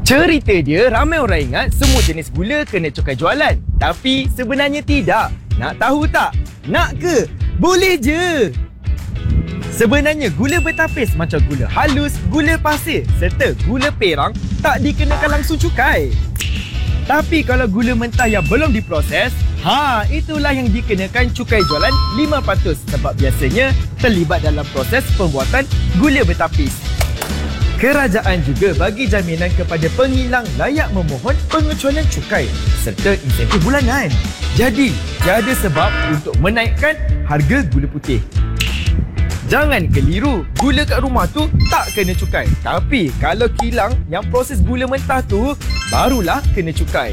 Cerita dia ramai orang ingat semua jenis gula kena cukai jualan. Tapi sebenarnya tidak. Nak tahu tak? Nak ke? Boleh je! Sebenarnya gula bertapis macam gula halus, gula pasir serta gula perang tak dikenakan langsung cukai. Tapi kalau gula mentah yang belum diproses, itulah yang dikenakan cukai jualan 5% sebab biasanya terlibat dalam proses pembuatan gula bertapis. Kerajaan juga bagi jaminan kepada penghilang layak memohon pengecualian cukai serta insentif bulanan. Jadi, tiada sebab untuk menaikkan harga gula putih. Jangan keliru, gula kat rumah tu tak kena cukai. Tapi kalau kilang yang proses gula mentah tu, barulah kena cukai.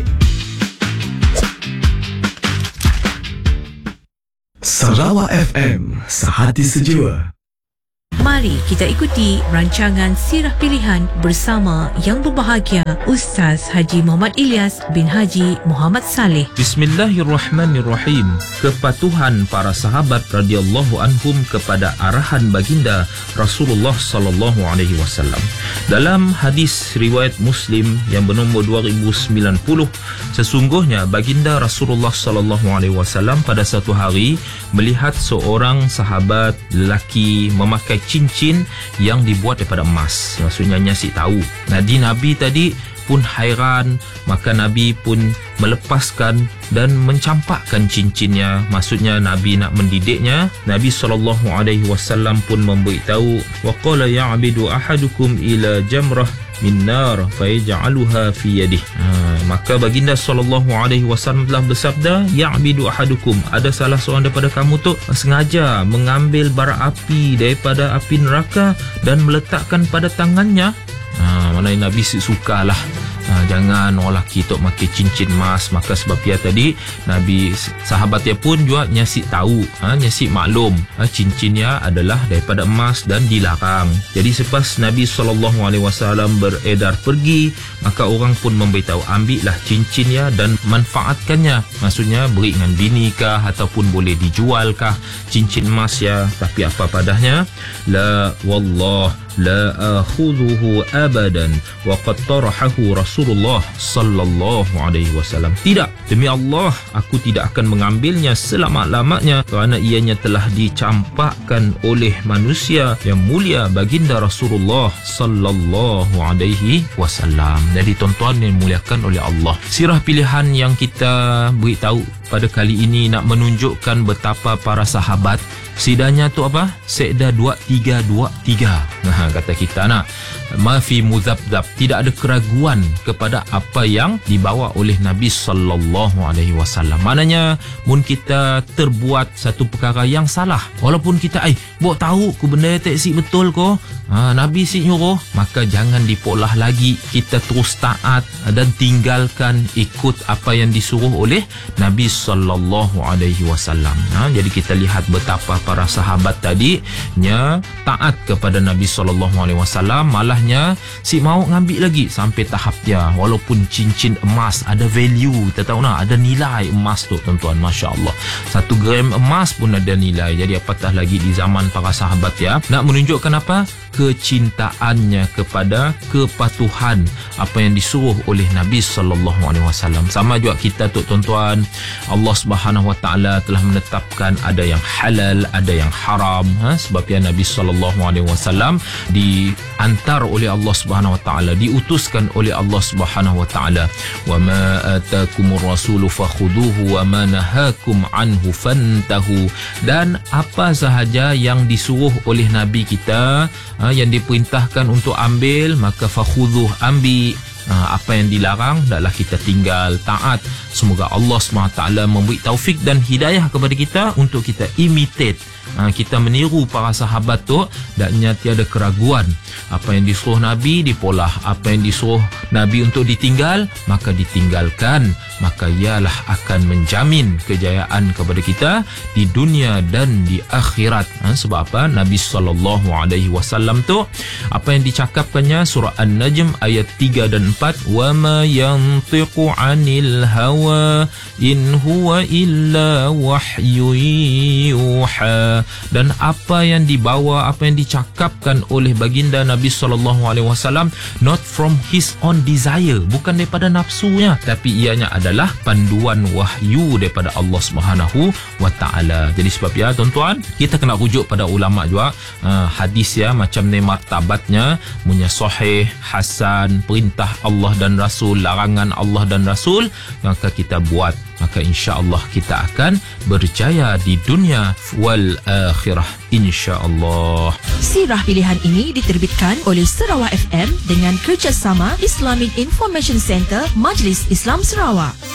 Sarawak FM, sehati sejiwa. Mari kita ikuti rancangan Sirah Pilihan bersama yang berbahagia Ustaz Haji Muhammad Ilyas bin Haji Muhammad Saleh. Bismillahirrahmanirrahim. Kepatuhan para sahabat radhiyallahu anhum kepada arahan baginda Rasulullah sallallahu alaihi wasallam. Dalam hadis riwayat Muslim yang bernombor 2090, sesungguhnya baginda Rasulullah sallallahu alaihi wasallam pada satu hari melihat seorang sahabat lelaki memakai cincin yang dibuat daripada emas. Maksudnya nyasik tahu. Nabi tadi pun hairan, maka Nabi pun melepaskan dan mencampakkan cincinnya. Maksudnya Nabi nak mendidiknya. Nabi SAW pun memberitahu, wa qala ya'bidu ahadukum ila jamrah min nar fayaj'aluha fi yadihi. Maka baginda SAW telah bersabda, ya'bidu ahadukum, ada salah seorang daripada kamu tu sengaja mengambil bara api daripada api neraka dan meletakkan pada tangannya. Maknanya Nabi sukalah jangan orang lelaki tok makai cincin emas. Maka sebab dia tadi Nabi sahabat dia pun juga nyasik tahu, nyasik maklum cincinnya adalah daripada emas dan dilarang. Jadi selepas Nabi SAW beredar pergi, maka orang pun memberitahu, ambillah cincinnya dan manfaatkannya. Maksudnya beri dengan bini kah ataupun boleh dijual kah cincin emas ya. Tapi apa padahnya, la wallah la akhudhuhu abadan wa qad tarahahu Rasulullah sallallahu alaihi wasallam. Tidak, demi Allah aku tidak akan mengambilnya selama-lamanya kerana ianya telah dicampakkan oleh manusia yang mulia baginda Rasulullah sallallahu alaihi wasallam. Jadi tuan-tuan yang dimuliakan oleh Allah, sirah pilihan yang kita beritahu pada kali ini nak menunjukkan betapa para sahabat sidanya tu apa? Sekda 2323. Kata kita nak mafi muzabzab, tidak ada keraguan kepada apa yang dibawa oleh Nabi sallallahu alaihi wasallam. Maknanya mun kita terbuat satu perkara yang salah, walaupun kita buat tahu ku benda tak sik betul ko, Nabi sik nyuruh, maka jangan dipolah lagi, kita terus taat dan tinggalkan ikut apa yang disuruh oleh Nabi sallallahu alaihi wasallam. Jadi kita lihat betapa para sahabat tadi nya taat kepada Nabi sallallahu alaihi wasallam, malahnya si mau ngambil lagi sampai tahap dia walaupun cincin emas ada value, kita tahu nak ada nilai emas tu tuan-tuan, masya-Allah. 1 gram emas pun ada nilai. Jadi apatah lagi di zaman para sahabat ya, nak menunjukkan apa? Kecintaannya kepada kepatuhan apa yang disuruh oleh Nabi sallallahu alaihi wasallam. Sama juga kita tu tuan-tuan, Allah Subhanahu wa taala telah menetapkan ada yang halal, ada yang haram, sebab ya Nabi sallallahu alaihi wasallam diantar oleh Allah Subhanahu wa taala, diutuskan oleh Allah Subhanahu wa taala, wa ma atakumur rasulu fakhuduhu wa ma nahakum anhu fantahu. Dan apa sahaja yang disuruh oleh Nabi kita, yang diperintahkan untuk ambil, maka fakhudhuh, ambil. Apa yang dilarang hendaklah kita tinggal, taat. Semoga Allah SWT memberi taufik dan hidayah kepada kita untuk kita imitate, kita meniru para sahabat tu, dan tiada keraguan. Apa yang disuruh Nabi dipolah, apa yang disuruh Nabi untuk ditinggal maka ditinggalkan. Maka ialah akan menjamin kejayaan kepada kita di dunia dan di akhirat. Sebab apa? Nabi SAW tu apa yang dicakapkannya, surah An-Najm ayat 3 dan 4, wa ma yantiqu 'anil hawa in huwa illa wahyu yuha. baginda, dan apa yang dibawa, apa yang dicakapkan oleh baginda Nabi SAW not from his own desire, bukan daripada nafsunya, tapi ianya adalah panduan wahyu daripada Allah Subhanahu wa taala. Jadi sebab ya tuan-tuan, kita kena rujuk pada ulama juga. Hadis ya macam ni martabatnya, punya sahih, hasan, perintah Allah dan Rasul, larangan Allah dan Rasul, maka kita buat, maka insya-Allah kita akan berjaya di dunia wal akhirah insya-Allah. Sirah pilihan ini diterbitkan oleh Sarawak FM dengan kerjasama Islamic Information Center Majlis Islam Sarawak.